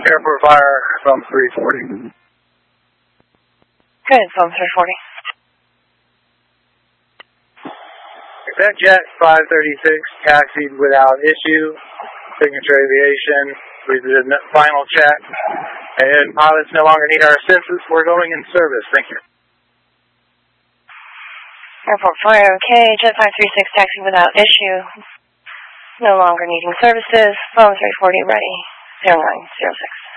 Airport Fire from 340. Good, phone 340. Jet 536 taxied without issue. Signature Aviation, we did a final check. And pilots no longer need our assistance. We're going in service. Thank you. Airport Fire, okay. Jet 536 taxied without issue. No longer needing services. Phone 340 ready. 0906.